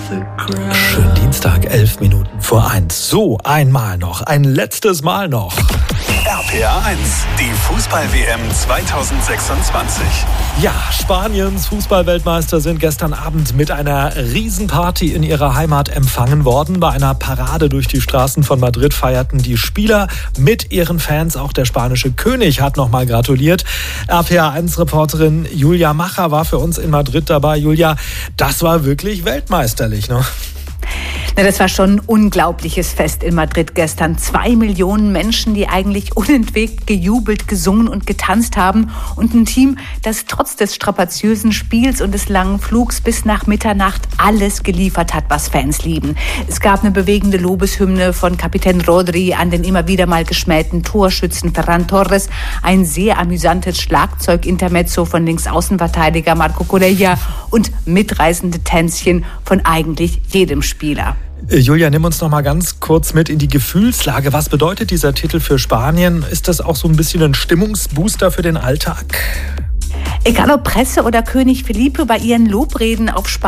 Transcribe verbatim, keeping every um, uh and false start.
Schönen Dienstag, elf Minuten vor eins. So, einmal noch, ein letztes Mal noch. R P R eins, die Fußball-W M zweitausendsechsundzwanzig. Ja, Spaniens Fußballweltmeister sind gestern Abend mit einer Riesenparty in ihrer Heimat empfangen worden. Bei einer Parade durch die Straßen von Madrid feierten die Spieler mit ihren Fans. Auch der spanische König hat nochmal gratuliert. R P R eins Reporterin Julia Macher war für uns in Madrid dabei. Julia, das war wirklich weltmeisterlich, ne? Na, das war schon ein unglaubliches Fest in Madrid gestern. Zwei Millionen Menschen, die eigentlich unentwegt gejubelt, gesungen und getanzt haben. Und ein Team, das trotz des strapaziösen Spiels und des langen Flugs bis nach Mitternacht alles geliefert hat, was Fans lieben. Es gab eine bewegende Lobeshymne von Kapitän Rodri an den immer wieder mal geschmähten Torschützen Ferran Torres. Ein sehr amüsantes Schlagzeug-Intermezzo von Linksaußenverteidiger Marco Corella und mitreißende Tänzchen von eigentlich jedem Spieler. Julia, nimm uns noch mal ganz kurz mit in die Gefühlslage. Was bedeutet dieser Titel für Spanien? Ist das auch so ein bisschen ein Stimmungsbooster für den Alltag? Egal ob Presse oder König Felipe, bei ihren Lobreden auf Spanien